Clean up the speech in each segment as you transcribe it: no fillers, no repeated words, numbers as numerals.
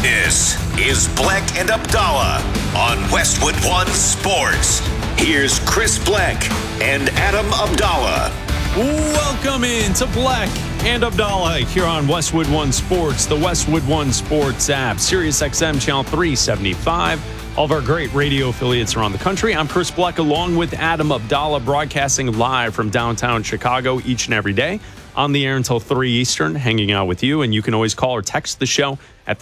This is Bleck and Abdallah on Westwood One Sports. Here's Chris Bleck and Adam Abdallah. Welcome in to Bleck and Abdallah here on Westwood One Sports, the Westwood One Sports app, Sirius XM channel 375. All of our great radio affiliates around the country. I'm Chris Bleck along with Adam Abdallah, broadcasting live from downtown Chicago each and every day. On the air until 3 Eastern, hanging out with you. And you can always call or text the show at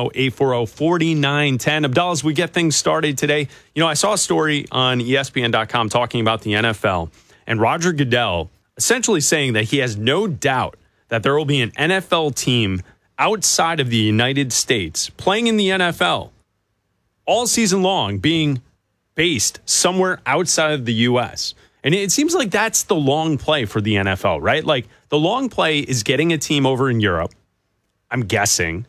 310-840-4910. Abdallah, as we get things started today, I saw a story on ESPN.com talking about the NFL. And Roger Goodell essentially saying that he has no doubt that there will be an NFL team outside of the United States playing in the NFL all season long, being based somewhere outside of the U.S., and it seems like that's the long play for the NFL, right? Like, the long play is getting a team over in Europe, I'm guessing,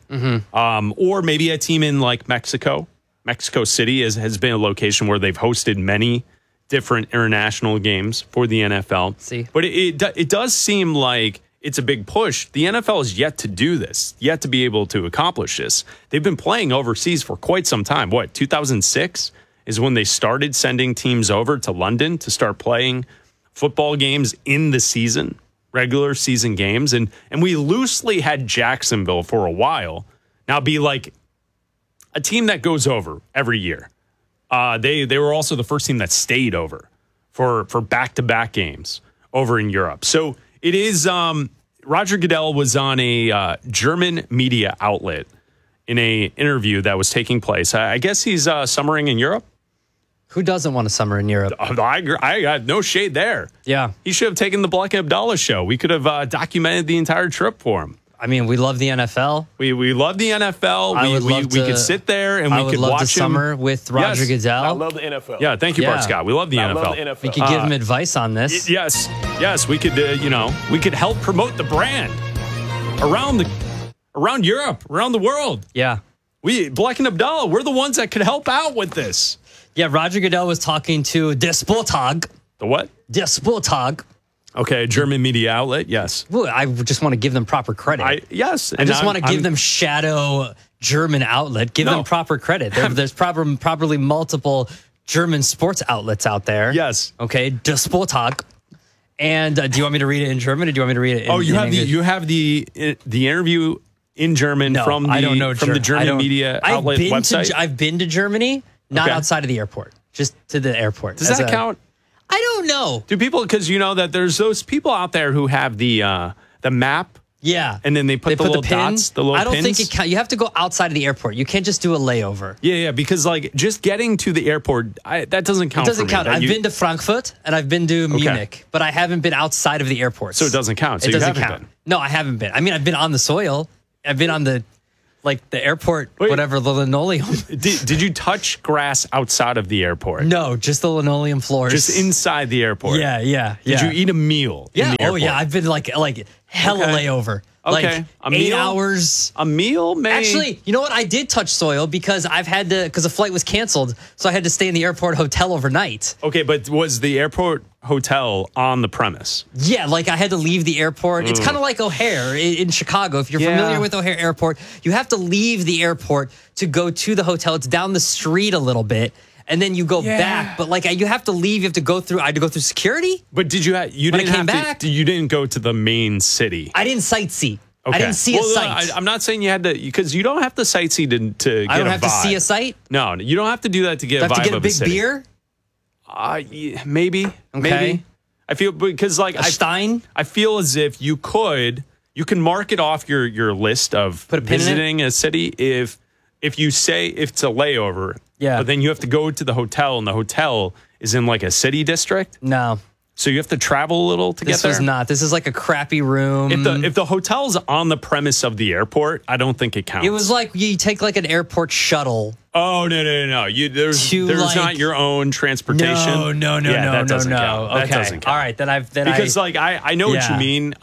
or maybe a team in, like, Mexico. Mexico City has been a location where they've hosted many different international games for the NFL. See. But it does seem like it's a big push. The NFL is yet to do this, yet to be able to accomplish this. They've been playing overseas for quite some time. 2006? Is when they started sending teams over to London to start playing football games in the season, regular season games. And we loosely had Jacksonville for a while now be like a team that goes over every year. They were also the first team that stayed over for back-to-back games over in Europe. So it is Roger Goodell was on a German media outlet in a interview that was taking place. I guess he's summering in Europe. Who doesn't want to summer in Europe? I got no shade there. Yeah. He should have taken the Bleck and Abdallah show. We could have documented the entire trip for him. I mean, we love the NFL. We love the NFL. We could sit there and we could watch him. Summer with Roger Goodell. I love the NFL. Yeah, thank you, Bart Scott. We love the NFL. Love the NFL. We could give him advice on this. Yes, we could. We could help promote the brand around Europe, around the world. Yeah. Bleck and Abdallah, we're the ones that could help out with this. Yeah, Roger Goodell was talking to Der Sporttag. The what? Der Sporttag. Okay, a German media outlet, yes. Well, I just want to give them proper credit. Yes. I just want to give them shadow German outlet. Give them proper credit. There's probably multiple German sports outlets out there. Yes. Okay, Der Sporttag. And do you want me to read it in German or do you want me to read it in English? You have the interview in German from the German media outlet website? I've been to Germany. Not outside of the airport, just to the airport. Does that count? I don't know. Do people, because you know that there's those people out there who have the map. Yeah. And then they put the little pins. dots, the little pins. I don't think it counts. You have to go outside of the airport. You can't just do a layover. Yeah, because like just getting to the airport, that doesn't count. It doesn't count. I've been to Frankfurt and I've been to Munich, but I haven't been outside of the airports. So it doesn't count. So it doesn't count. No, I haven't been. I mean, I've been on the soil. I've been on the airport, whatever, the linoleum. Did you touch grass outside of the airport? No, just the linoleum floors. Just inside the airport? Yeah. Did you eat a meal in the airport? Oh, yeah. I've been hella layover. Okay. A 8 hours. A meal, maybe? Actually, you know what? I did touch soil because because the flight was canceled, so I had to stay in the airport hotel overnight. Okay, but was the airport hotel on the premise? Yeah, I had to leave the airport. It's kind of like O'Hare in Chicago. If you're familiar with O'Hare Airport, you have to leave the airport to go to the hotel. It's down the street a little bit. And then you go back, but you have to leave. You have to go through. I had to go through security. But did you? You didn't go to the main city. I didn't sightsee. Okay. I didn't see a site. I'm not saying you had to, because you don't have to sightsee to get a vibe. I don't have to see a site. No, you don't have to do that to get a vibe. Have to get a big city. beer. Yeah, maybe. Okay. Maybe. I feel because a Stein. I feel as if you can mark it off your list of visiting a city if you say if it's a layover. Yeah. But then you have to go to the hotel, and the hotel is in a city district. No. So you have to travel a little to get there? This was not. This is a crappy room. If the hotel's on the premise of the airport, I don't think it counts. It was you take an airport shuttle. Oh, no. There's not your own transportation. No. That doesn't count. Okay. That doesn't count. All right. Because I know what you mean.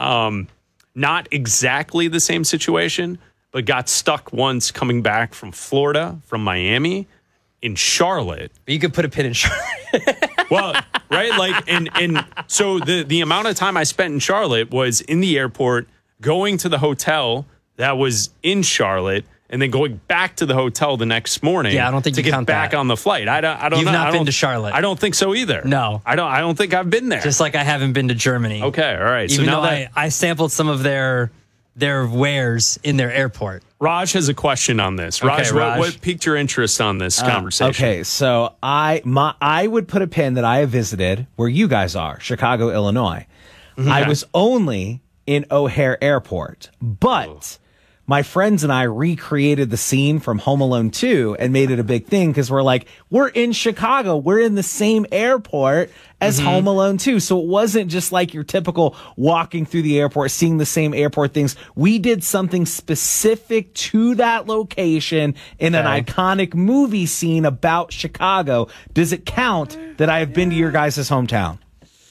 Not exactly the same situation, but got stuck once coming back from Florida, from Miami, in Charlotte. You could put a pin in Charlotte. Well, right? And so the amount of time I spent in Charlotte was in the airport, going to the hotel that was in Charlotte, and then going back to the hotel the next morning. Yeah, I don't think to you get count back that. on the flight. I don't. You've know. not I been don't- to Charlotte. I don't think so either. No. I don't think I've been there. Just like I haven't been to Germany. Okay, all right. Even so now though that I sampled some of their wares in their airport. Raj has a question on this. Raj, Raj. what piqued your interest on this conversation? Okay, so I would put a pin that I have visited where you guys are, Chicago, Illinois. I was only in O'Hare Airport, but my friends and I recreated the scene from Home Alone 2 and made it a big thing because we're like, we're in Chicago. We're in the same airport as Home Alone 2. So it wasn't just like your typical walking through the airport, seeing the same airport things. We did something specific to that location in an iconic movie scene about Chicago. Does it count that I have been to your guys' hometown?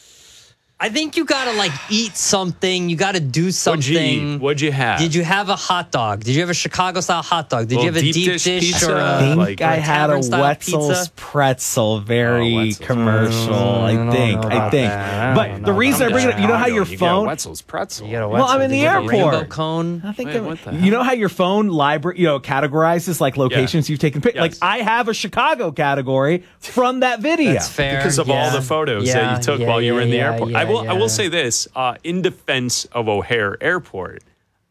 I think you gotta like eat something. You gotta do something. What'd you eat? What'd you have? Did you have a hot dog? Did you have a Chicago style hot dog? Did you Little have a deep deep dish dish pizza? or I a? think like I a had a tavern-style Wetzel's pizza? pretzel, very Wetzel's. commercial. I think. But the reason I bring it up, you know how your You got phone. Wetzel's pretzel. You got a Well, I'm Wetzel. in the Did you have a airport. rainbow cone. I think Wait, what the you know how your phone library, categorizes like locations you've taken. Like Yes. I have a Chicago category from that video. That's fair. Because of all yeah. the photos that you took Yeah, while you were in the yeah, airport. yeah, I will yeah. say this, in defense of O'Hare Airport,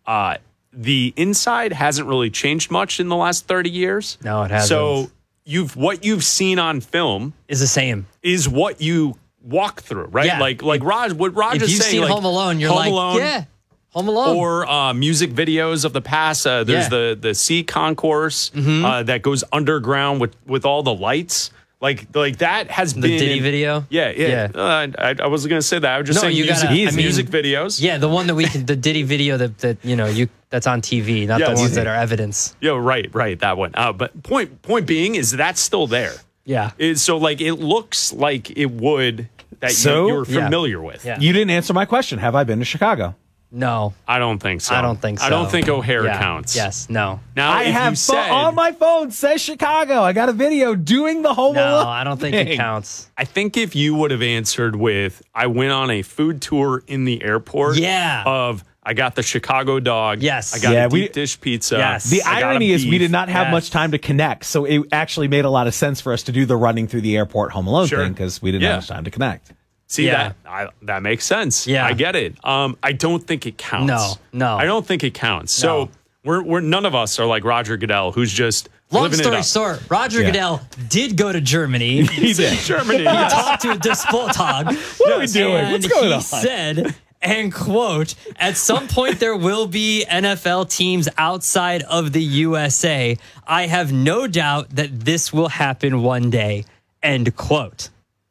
the inside hasn't really changed much in the last 30 years. No, it hasn't. So what you've seen on film Is the same. is what you walk through, right? Yeah. Like Raj, what Raj If is you've saying, seen like, Home Alone, you're Home like, Alone, yeah, Home Alone. or music videos of the past. There's Yeah. the sea concourse that goes underground with all the lights. Like that has been Diddy video? Yeah. Yeah. I wasn't gonna say that. I was just No, saying you music, gotta- I mean- music videos. Yeah, the one that the Diddy video that that's on TV, not Yes. the ones that are evidence. Yeah, right, that one. But point being is that's still there. Yeah. So like it looks like it would that So- you were Yeah. familiar with. Yeah. You didn't answer my question. Have I been to Chicago? No, I don't think so. I don't think so. I don't think O'Hare Yeah. counts. Yes, no. Now I if have you said, on my phone says Chicago. I got a video doing the Home No, Alone. I don't think thing. it counts. I think if you would have answered with, I went on a food tour in the airport. Yeah. Of I got the Chicago dog. Yes. I got Yeah, a deep dish pizza. Yes. The I got a irony is we beef. did not have Yes. much time to connect, so it actually made a lot of sense for us to do the running through the airport Home Alone Sure. thing because we didn't Yeah. have much time to connect. See Yeah. that makes sense. Yeah. I get it. I don't think it counts. No. I don't think it counts. So we're none of us are like Roger Goodell, who's just Long living story it up. short, Roger Yeah. Goodell did go to Germany. He did. Germany. He talked to a Despotag. What are we doing? And What's going he on? said, and quote, at some point there will be NFL teams outside of the USA. I have no doubt that this will happen one day. End quote.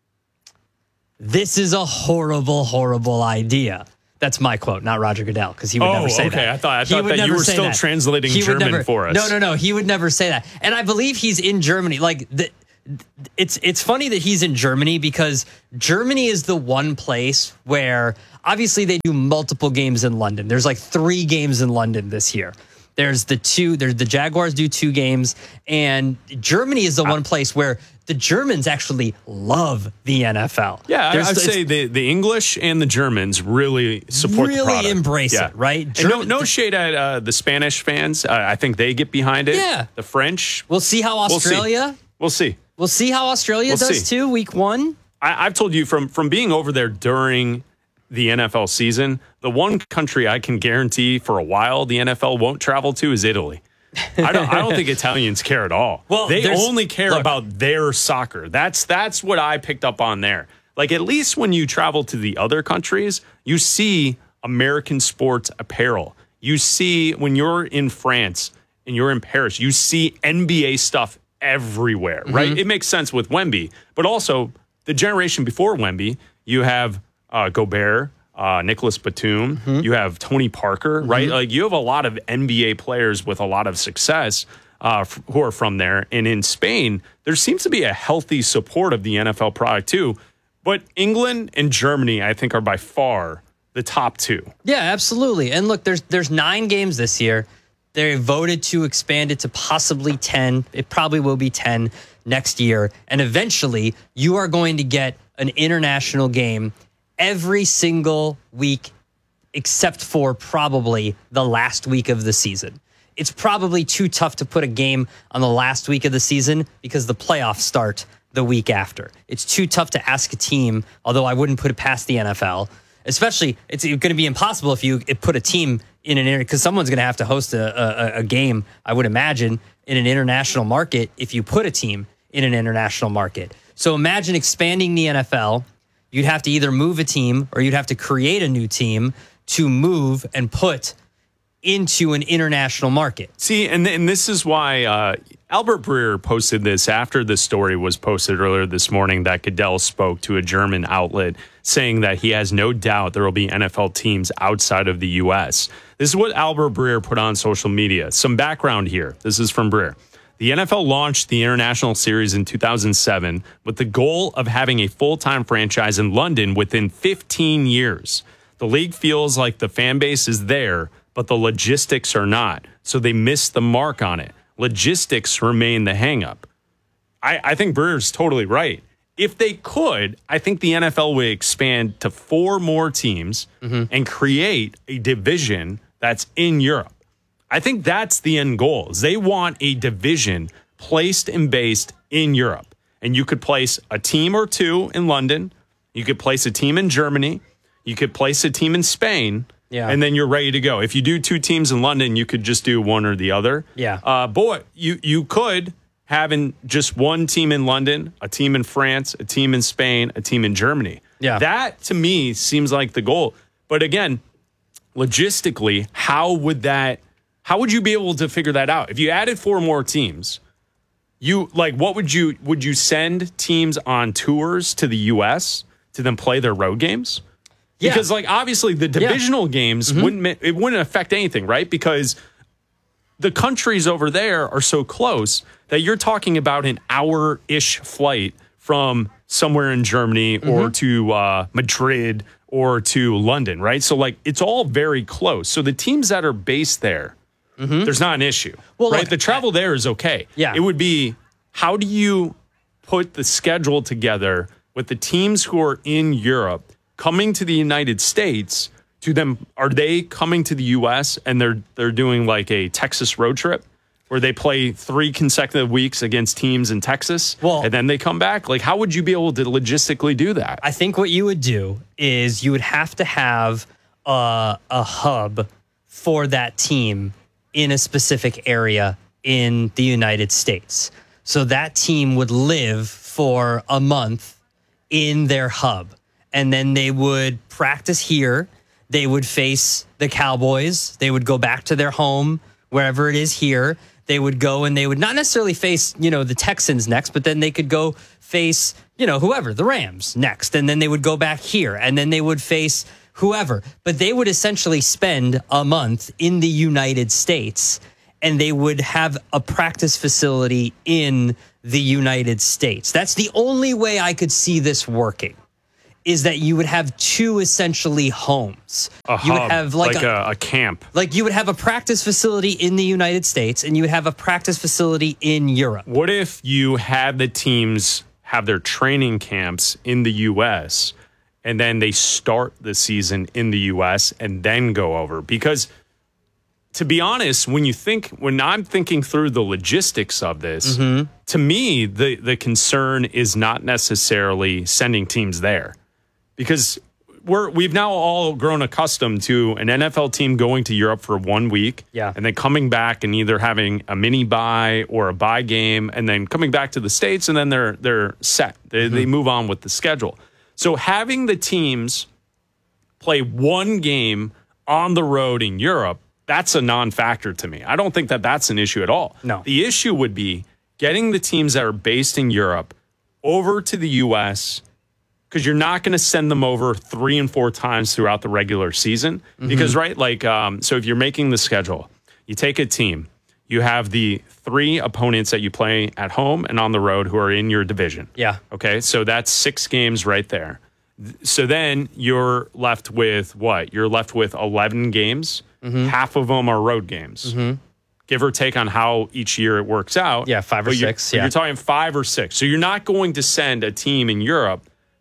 This is a horrible, horrible idea. That's my quote, not Roger Goodell, because he would never say okay. that. I thought He would that you never were say still that. translating He would German never- for us. No. He would never say that. And I believe he's in Germany. Like, it's funny that he's in Germany because Germany is the one place where obviously they do multiple games in London. There's like 3 games in London this year. There's the Jaguars do 2 games, and Germany is the one place where the Germans actually love the NFL. Yeah, There's- I'd it's say the English and the Germans really support the really product. embrace Yeah. it, right? And no shade at the Spanish fans. I think they get behind it. Yeah. The French. We'll see how Australia. We'll see. We'll see how Australia We'll does see. too. Week 1. I've told you from being over there during the NFL season, the one country I can guarantee for a while the NFL won't travel to is Italy. I don't think Italians care at all. Well, they there's- only care look. about their soccer. That's what I picked up on there. Like at least when you travel to the other countries, you see American sports apparel. You see when you're in France and you're in Paris, you see NBA stuff everywhere, right? Mm-hmm. It makes sense with Wemby, but also the generation before Wemby, you have Gobert, Nicholas Batum, Mm-hmm. you have Tony Parker, right? Like you have a lot of NBA players with a lot of success who are from there. And in Spain, there seems to be a healthy support of the NFL product too. But England and Germany, I think, are by far the top 2. Yeah, absolutely. And look, there's 9 games this year. They voted to expand it to possibly 10. It probably will be 10 next year. And eventually, you are going to get an international game every single week, except for probably the last week of the season. it's probably too tough to put a game on the last week of the season because the playoffs start the week after. It's too tough to ask a team, although I wouldn't put it past the NFL. Especially, it's going to be impossible if you put a team in an area, because someone's going to have to host a game, I would imagine, in an international market if you put a team in an international market. So imagine expanding the NFL. You'd have to either move a team or you'd have to create a new team to move and put into an international market. See, and this is why Albert Breer posted this after the story was posted earlier this morning that Goodell spoke to a German outlet saying that he has no doubt there will be NFL teams outside of the U.S. This is what Albert Breer put on social media. Some background here. This is from Breer. The NFL launched the International Series in 2007 with the goal of having a full-time franchise in London within 15 years. The league feels like the fan base is there, but the logistics are not. So they missed the mark on it. Logistics remain the hangup. I think Breer's totally right. If they could, I think the NFL would expand to 4 more teams and create a division that's in Europe. I think that's the end goal. Is they want a division placed and based in Europe. And you could place a team or 2 in London. You could place a team in Germany. You could place a team in Spain. Yeah. And then you're ready to go. If you do 2 teams in London, you could just do one or the other. Yeah. You could have in just one team in London, a team in France, a team in Spain, a team in Germany. Yeah. That, to me, seems like the goal. But again, logistically, how would you be able to figure that out? If you added 4 more teams, would you send teams on tours to the US to then play their road games? Yeah. Because obviously the divisional games wouldn't affect anything, right? Because the countries over there are so close that you're talking about an hour-ish flight from somewhere in Germany or to Madrid or to London, right? So it's all very close. So the teams that are based there, there's not an issue, right? Look, the travel there is okay. Yeah. It would be, how do you put the schedule together with the teams who are in Europe coming to the United States? To them, are they coming to the U.S. and they're doing a Texas road trip where they play 3 consecutive weeks against teams in Texas and then they come back? How would you be able to logistically do that? I think what you would do is you would have to have a hub for that team in a specific area in the United States. So that team would live for a month in their hub, and then they would practice here. They would face the Cowboys. They would go back to their home, wherever it is here. They would go and they would not necessarily face, the Texans next, but then they could go face, whoever, the Rams next. And then they would go back here and then they would face whoever. But they would essentially spend a month in the United States and they would have a practice facility in the United States. That's the only way I could see this working. Is that you would have 2 essentially homes. You would have a camp. You would have a practice facility in the United States and you would have a practice facility in Europe. What if you had the teams have their training camps in the U.S. and then they start the season in the U.S. and then go over? Because to be honest, when I'm thinking through the logistics of this, to me, the concern is not necessarily sending teams there. Because we've now all grown accustomed to an NFL team going to Europe for 1 week and then coming back and either having a mini bye or a bye game and then coming back to the States and then they're set. They move on with the schedule. So having the teams play 1 game on the road in Europe, that's a non-factor to me. I don't think that that's an issue at all. No. The issue would be getting the teams that are based in Europe over to the U.S., because you're not going to send them over 3 and 4 times throughout the regular season. Because, right, so if you're making the schedule, you take a team, you have the 3 opponents that you play at home and on the road who are in your division. Yeah. Okay, so that's 6 games right there. So then you're left with what? You're left with 11 games. Half of them are road games. Give or take on how each year it works out. Yeah, 5 or 6. You're talking 5 or 6. So you're not going to send a team in Europe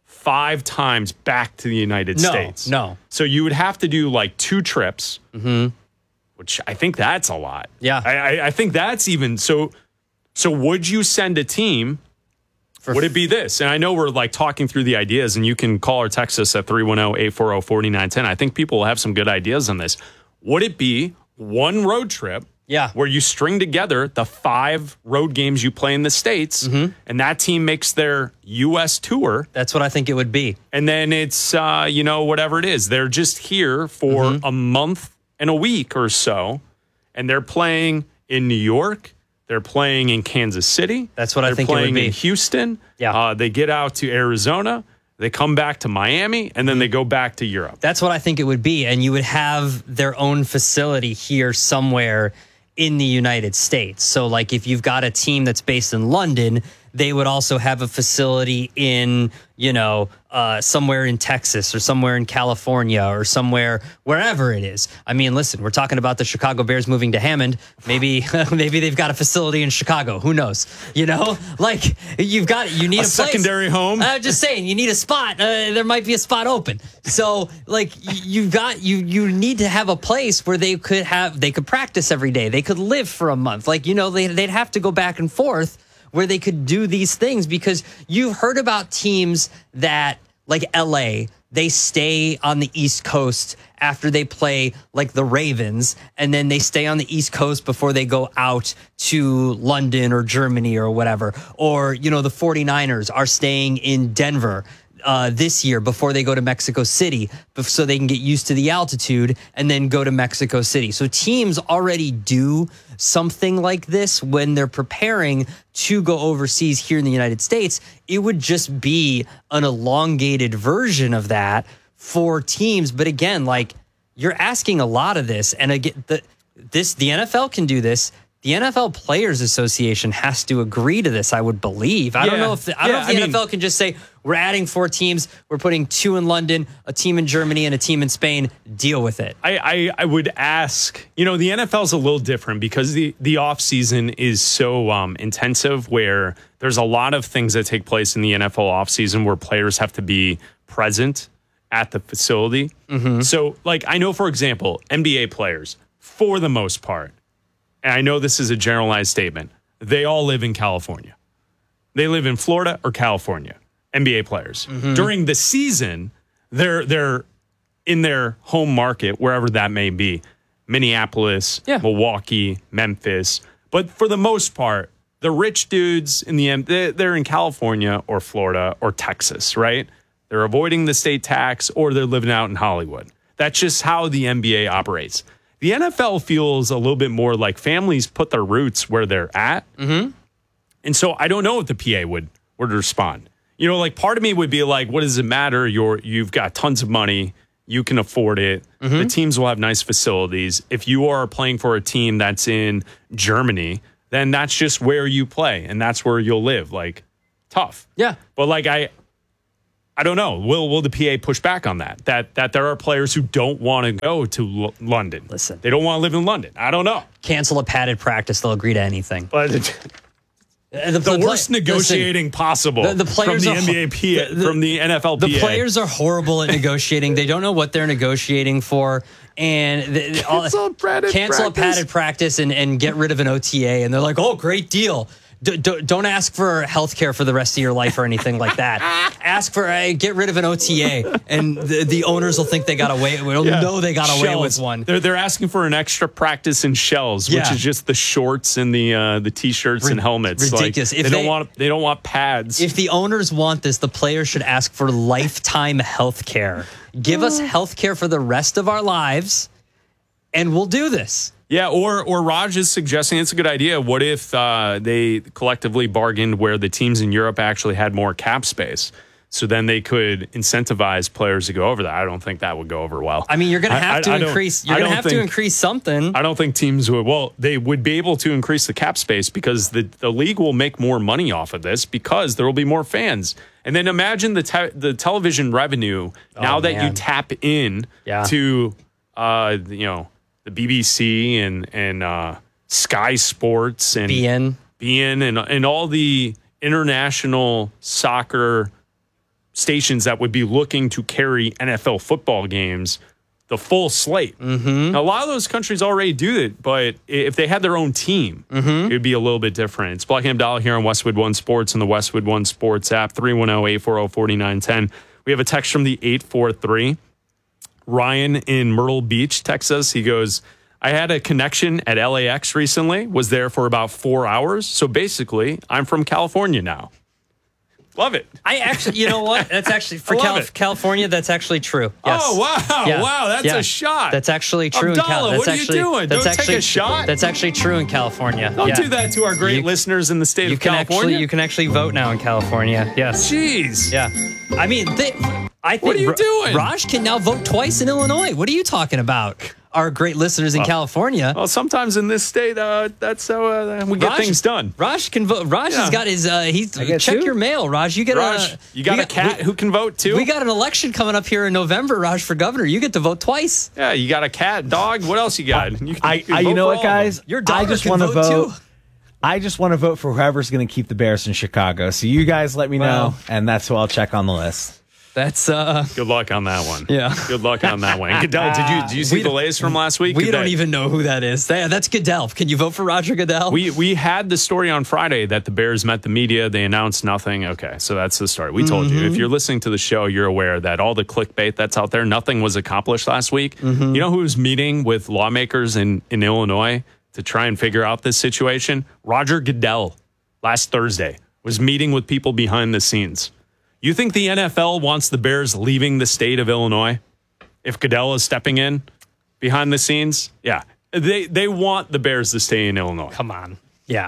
5 times back to the United States. No. So you would have to do 2 trips. which I think that's a lot. Yeah. I think that's even so. So would you send a team? Would it be this? And I know we're like talking through the ideas, and you can call or text us at 310-840-4910. I think people will have some good ideas on this. Would it be one road trip? Yeah. Where you string together the 5 road games you play in the States, and that team makes their U.S. tour. That's what I think it would be. And then it's, whatever it is. They're just here for a month and a week or so, and they're playing in New York. They're playing in Kansas City. That's what I think it would be. They're playing in Houston. Yeah. They get out to Arizona. They come back to Miami, and then they go back to Europe. That's what I think it would be. And you would have their own facility here somewhere in the United States. So, like, if you've got a team that's based in London, they would also have a facility in, somewhere in Texas or somewhere in California or somewhere, wherever it is. I mean, listen, we're talking about the Chicago Bears moving to Hammond. Maybe they've got a facility in Chicago. Who knows? Like, you need a place. Secondary home. I'm just saying, you need a spot. There might be a spot open. So, like, you need to have a place where they could practice every day. They could live for a month. Like, they'd have to go back and forth where they could do these things, because you've heard about teams that, like LA, they stay on the East Coast after they play like the Ravens, and then they stay on the East Coast before they go out to London or Germany or whatever. Or, the 49ers are staying in Denver this year before they go to Mexico City, so they can get used to the altitude and then go to Mexico City. So teams already do something like this when they're preparing to go overseas here in the United States. It would just be an elongated version of that for teams. But again, like, you're asking a lot of this. And again, the NFL can do this. The NFL Players Association has to agree to this, I would believe. I don't know if the NFL can just say, we're adding 4 teams, we're putting 2 in London, a team in Germany, and a team in Spain. Deal with it. I would ask, the NFL's a little different because the offseason is so intensive, where there's a lot of things that take place in the NFL offseason where players have to be present at the facility. So, like, I know, for example, NBA players, for the most part, and I know this is a generalized statement, they all live in California. They live in Florida or California, NBA players. During the season, they're in their home market, wherever that may be, Minneapolis, Milwaukee, Memphis. But for the most part, the rich dudes they're in California or Florida or Texas, right? They're avoiding the state tax, or they're living out in Hollywood. That's just how the NBA operates. The NFL feels a little bit more like families put their roots where they're at. And so I don't know if the PA would respond. Like, part of me would be like, what does it matter? You've got tons of money. You can afford it. The teams will have nice facilities. If you are playing for a team that's in Germany, then that's just where you play, and that's where you'll live. Like, tough. Yeah. But, like, I don't know. Will the PA push back on that? That there are players who don't want to go to London. Listen. They don't want to live in London. I don't know. Cancel a padded practice. They'll agree to anything. But the worst negotiating possible the players from the NBA from the NFL PA. The players are horrible at negotiating. They don't know what they're negotiating for. And cancel a padded practice and get rid of an OTA. And they're like, oh, great deal. Don't ask for health care for the rest of your life or anything like that. Ask for get rid of an OTA, and the owners will think they got away. Will know they got away with one. They're asking for an extra practice in shells, which is just the shorts and the t-shirts and helmets. Ridiculous. Like, they don't want pads. If the owners want this, the players should ask for lifetime health care. Give us health care for the rest of our lives, and we'll do this. Yeah, or Raj is suggesting it's a good idea. What if they collectively bargained where the teams in Europe actually had more cap space? So then they could incentivize players to go over that. I don't think that would go over well. I mean, you're going to have to increase. You're going to have to increase something. I don't think teams would. Well, they would be able to increase the cap space because the league will make more money off of this because there will be more fans. And then imagine the television revenue now that you tap in to the BBC and Sky Sports and BN and all the international soccer stations that would be looking to carry NFL football games. the full slate. Now, a lot of those countries already do it, but if they had their own team, it would be a little bit different. It's Black and Abdallah here on Westwood One Sports and the Westwood One Sports app, 310-840-4910. We have a text from the 843. Ryan in Myrtle Beach, Texas. He goes, I had a connection at LAX recently, was there for about 4 hours. So basically, I'm from California now. Love it. I actually, you know what? That's actually, for California, that's actually true. Yes. Oh, wow. Yeah. Wow, that's a shot. That's actually true Abdallah, in California. what are you doing? Don't take a shot? That's actually true in California. Don't do that to our great listeners in the state of California. You can actually vote now in California. Yes. Jeez. Yeah. I mean, I think what are you doing? Raj can now vote twice in Illinois. What are you talking about? Our great listeners in California. Well, sometimes in this state, that's how we get things done. Raj can vote. Raj has got his. Check your mail, Raj. You get you got a cat who can vote too. We got an election coming up here in November, Raj, for governor. You get to vote twice. Yeah, you got a cat, dog. What else you got? You know what, guys? Your daughter I just can want to vote. too. I just want to vote for whoever's going to keep the Bears in Chicago. So you guys let me know, and that's who I'll check on the list. That's good luck on that one. Yeah, good luck on that one. And Goodell, did you see the latest from last week? We don't even know who that is. That's Goodell. Can you vote for Roger Goodell? We had the story on Friday that the Bears met the media. They announced nothing. Okay, so that's the story. We told you. If you're listening to the show, you're aware that all the clickbait that's out there, nothing was accomplished last week. You know who was meeting with lawmakers in Illinois to try and figure out this situation? Roger Goodell last Thursday was meeting with people behind the scenes. You think the NFL wants the Bears leaving the state of Illinois if Goodell is stepping in behind the scenes? Yeah, they want the Bears to stay in Illinois. Come on. Yeah.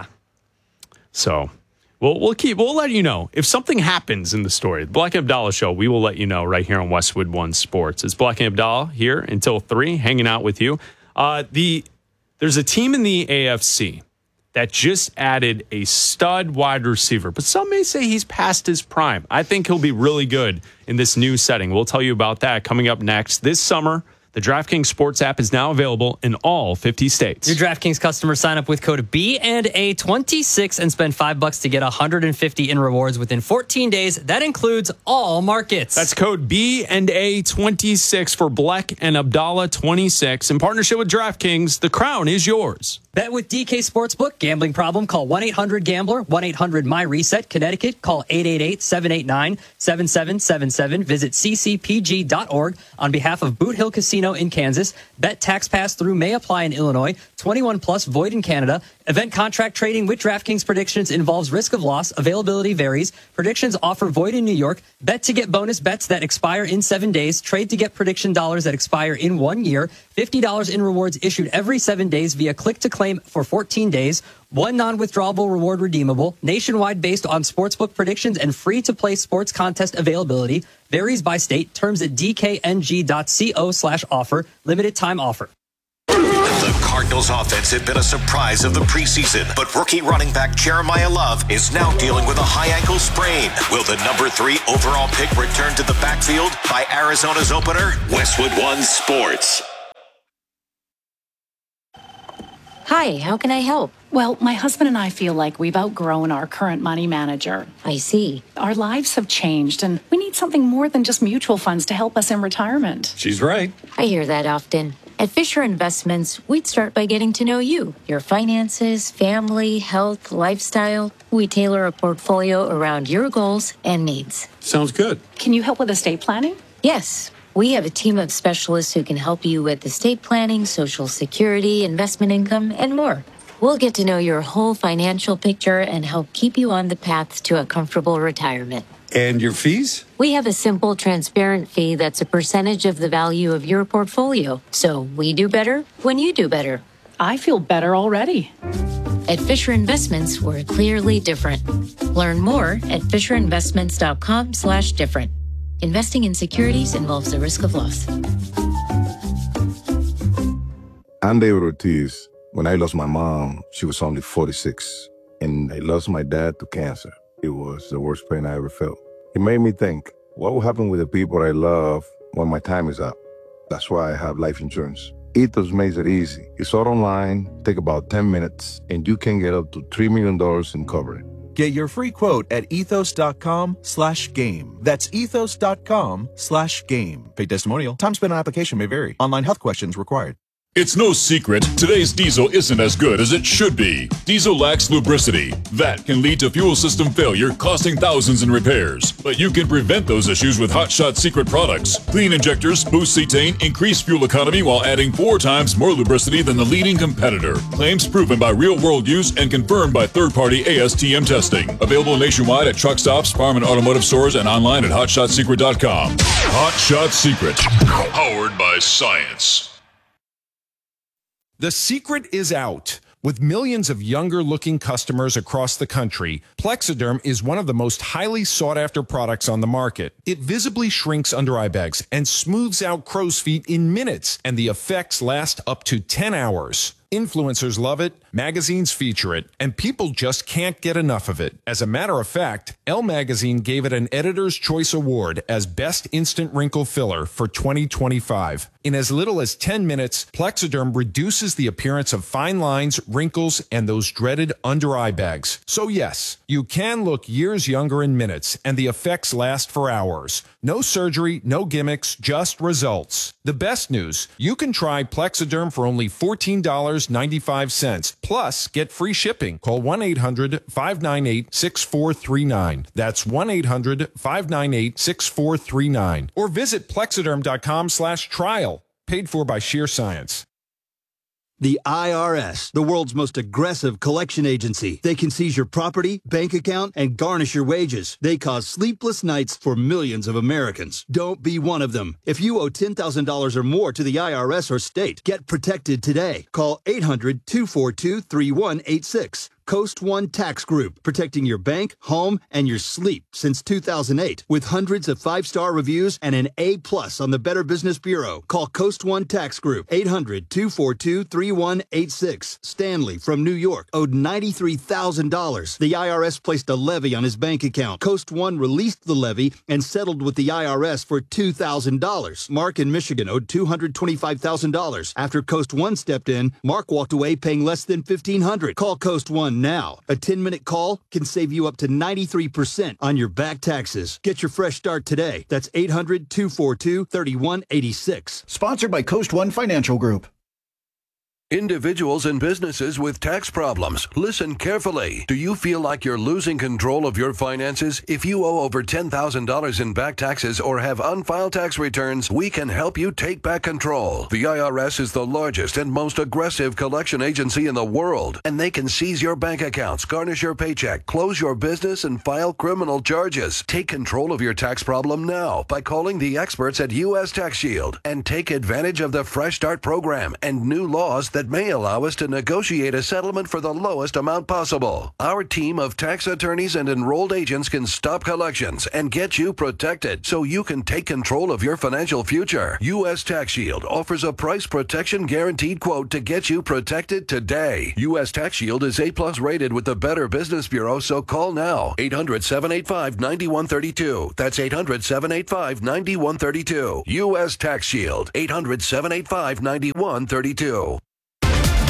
So we'll let you know. If something happens in the story, the Black and Abdallah show, we will let you know right here on Westwood One Sports. It's Black and Abdallah here until 3, hanging out with you. There's a team in the AFC that just added a stud wide receiver, but some may say he's past his prime. I think he'll be really good in this new setting. We'll tell you about that coming up next. This summer, the DraftKings Sports app is now available in all 50 states. Your DraftKings customers sign up with code B&A26 and spend $5 to get $150 in rewards within 14 days. That includes all markets. That's code B&A26 for Black and Abdallah 26. In partnership with DraftKings, the crown is yours. Bet with DK Sportsbook. Gambling problem? Call 1-800-GAMBLER. 1-800-MyReset. Connecticut. Call 888-789-7777. Visit ccpg.org on behalf of Boot Hill Casino in Kansas. Bet tax pass through may apply in Illinois. 21 plus void in Canada. Event contract trading with DraftKings predictions involves risk of loss. Availability varies. Predictions offer void in New York. Bet to get bonus bets that expire in 7 days. Trade to get prediction dollars that expire in 1 year. $50 in rewards issued every 7 days via click to claim for 14 days. One non-withdrawable reward redeemable. Nationwide based on sportsbook predictions and free-to-play sports contest availability. Varies by state. Terms at dkng.co/offer. Limited time offer. The Cardinals offense had been a surprise of the preseason, but rookie running back Jeremiah Love is now dealing with a high ankle sprain. Will the number 3 overall pick return to the backfield by Arizona's opener? Westwood One Sports. Hi, how can I help? Well, my husband and I feel like we've outgrown our current money manager. I see. Our lives have changed, and we need something more than just mutual funds to help us in retirement. She's right. I hear that often. At Fisher Investments, we'd start by getting to know you, your finances, family, health, lifestyle. We tailor a portfolio around your goals and needs. Sounds good. Can you help with estate planning? Yes. We have a team of specialists who can help you with estate planning, Social Security, investment income, and more. We'll get to know your whole financial picture and help keep you on the path to a comfortable retirement. And your fees? We have a simple, transparent fee that's a percentage of the value of your portfolio. So we do better when you do better. I feel better already. At Fisher Investments, we're clearly different. Learn more at fisherinvestments.com/different. Investing in securities involves the risk of loss. I'm David Ortiz. When I lost my mom, she was only 46. And I lost my dad to cancer. It was the worst pain I ever felt. It made me think, what will happen with the people I love when my time is up? That's why I have life insurance. Ethos makes it easy. It's all online, take about 10 minutes, and you can get up to $3 million in coverage. Get your free quote at ethos.com/game. That's ethos.com/game. Paid testimonial. Time spent on application may vary. Online health questions required. It's no secret, today's diesel isn't as good as it should be. Diesel lacks lubricity. That can lead to fuel system failure, costing thousands in repairs. But you can prevent those issues with Hot Shot Secret products. Clean injectors, boost cetane, increase fuel economy while adding 4 times more lubricity than the leading competitor. Claims proven by real-world use and confirmed by third-party ASTM testing. Available nationwide at truck stops, farm and automotive stores, and online at hotshotsecret.com. Hot Shot Secret, powered by science. The secret is out. With millions of younger-looking customers across the country, Plexiderm is one of the most highly sought-after products on the market. It visibly shrinks under-eye bags and smooths out crow's feet in minutes, and the effects last up to 10 hours. Influencers love it, magazines feature it, and people just can't get enough of it. As a matter of fact, Elle Magazine gave it an Editor's Choice Award as Best Instant Wrinkle Filler for 2025. In as little as 10 minutes, Plexiderm reduces the appearance of fine lines, wrinkles, and those dreaded under-eye bags. So yes, you can look years younger in minutes, and the effects last for hours. No surgery, no gimmicks, just results. The best news, you can try Plexiderm for only $14.95. Plus, get free shipping. Call 1-800-598-6439. That's 1-800-598-6439. Or visit plexiderm.com/trial. Paid for by Sheer Science. The IRS, the world's most aggressive collection agency. They can seize your property, bank account, and garnish your wages. They cause sleepless nights for millions of Americans. Don't be one of them. If you owe $10,000 or more to the IRS or state, get protected today. Call 800-242-3186. Coast One Tax Group, protecting your bank, home, and your sleep since 2008. With hundreds of 5-star reviews and an A+ on the Better Business Bureau. Call Coast One Tax Group, 800-242-3186. Stanley from New York owed $93,000. The IRS placed a levy on his bank account. Coast One released the levy and settled with the IRS for $2,000. Mark in Michigan owed $225,000. After Coast One stepped in, Mark walked away paying less than $1,500. Call Coast One now. A 10-minute call can save you up to 93% on your back taxes. Get your fresh start today. That's 800-242-3186. Sponsored by Coast One Financial Group. Individuals and businesses with tax problems, listen carefully. Do you feel like you're losing control of your finances? If you owe over $10,000 in back taxes or have unfiled tax returns, we can help you take back control. The IRS is the largest and most aggressive collection agency in the world, and they can seize your bank accounts, garnish your paycheck, close your business, and file criminal charges. Take control of your tax problem now by calling the experts at U.S. Tax Shield and take advantage of the Fresh Start program and new laws that may allow us to negotiate a settlement for the lowest amount possible. Our team of tax attorneys and enrolled agents can stop collections and get you protected so you can take control of your financial future. U.S. Tax Shield offers a price protection guaranteed quote to get you protected today. U.S. Tax Shield is A+ rated with the Better Business Bureau, so call now. 800-785-9132. That's 800-785-9132. U.S. Tax Shield. 800-785-9132.